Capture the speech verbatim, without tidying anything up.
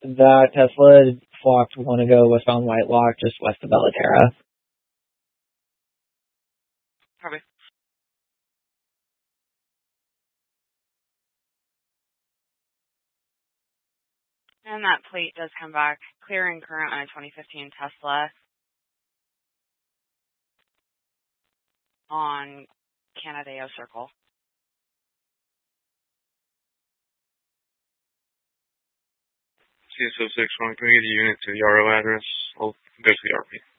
That Tesla flocked one ago westbound White Lock, just west of Belladera. Copy. And that plate does come back clear and current on a twenty fifteen Tesla on Canadeo Circle. C S O six one, can we get a unit to the R O address? I'll go to the R P.